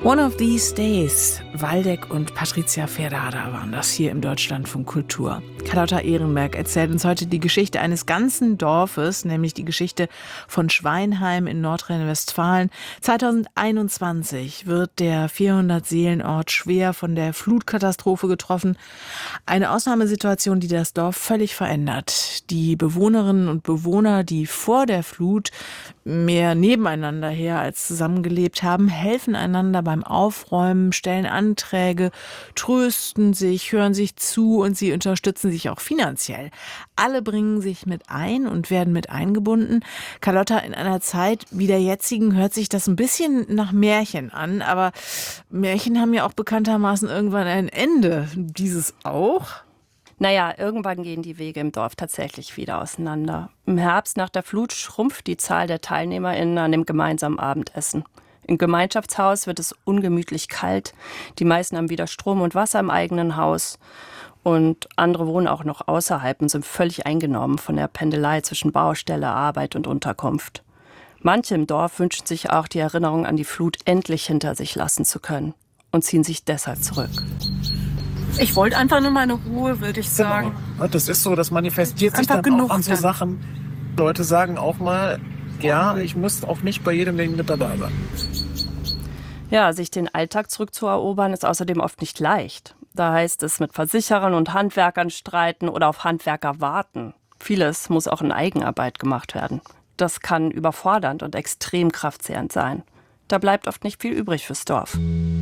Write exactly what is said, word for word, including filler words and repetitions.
One of These Days. Waldeck und Patricia Ferrara waren das hier im Deutschlandfunk Kultur. Carlotta Ehrenberg erzählt uns heute die Geschichte eines ganzen Dorfes, nämlich die Geschichte von Schweinheim in Nordrhein-Westfalen. zweitausendeinundzwanzig wird der vierhundert-Seelen-Ort schwer von der Flutkatastrophe getroffen. Eine Ausnahmesituation, die das Dorf völlig verändert. Die Bewohnerinnen und Bewohner, die vor der Flut mehr nebeneinander her als zusammengelebt haben, helfen einander beim Aufräumen, stellen Anträge, trösten sich, hören sich zu und sie unterstützen sich auch finanziell. Alle bringen sich mit ein und werden mit eingebunden. Carlotta, in einer Zeit wie der jetzigen hört sich das ein bisschen nach Märchen an, aber Märchen haben ja auch bekanntermaßen irgendwann ein Ende. Dieses auch? Naja, irgendwann gehen die Wege im Dorf tatsächlich wieder auseinander. Im Herbst nach der Flut schrumpft die Zahl der TeilnehmerInnen an dem gemeinsamen Abendessen. Im Gemeinschaftshaus wird es ungemütlich kalt. Die meisten haben wieder Strom und Wasser im eigenen Haus. Und andere wohnen auch noch außerhalb und sind völlig eingenommen von der Pendelei zwischen Baustelle, Arbeit und Unterkunft. Manche im Dorf wünschen sich auch, die Erinnerung an die Flut endlich hinter sich lassen zu können und ziehen sich deshalb zurück. Ich wollte einfach nur meine Ruhe, würde ich sagen. Genau. Das ist so, das manifestiert sich Einfach dann genug auch an so dann. Sachen. Leute sagen auch mal, ja, ich muss auch nicht bei jedem Ding mit dabei sein. Ja, sich den Alltag zurückzuerobern ist außerdem oft nicht leicht. Da heißt es mit Versicherern und Handwerkern streiten oder auf Handwerker warten. Vieles muss auch in Eigenarbeit gemacht werden. Das kann überfordernd und extrem kraftzehrend sein. Da bleibt oft nicht viel übrig fürs Dorf.